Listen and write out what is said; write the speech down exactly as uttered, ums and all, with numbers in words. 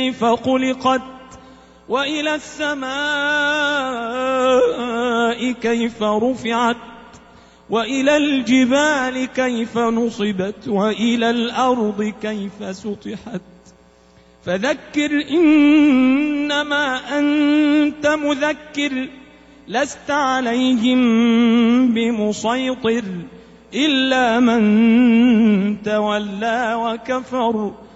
كيف خلقت وإلى السماء كيف رفعت وإلى الجبال كيف نصبت وإلى الأرض كيف سطحت فذكر إنما أنت مذكر لست عليهم بمسيطر إلا من تولى وكفر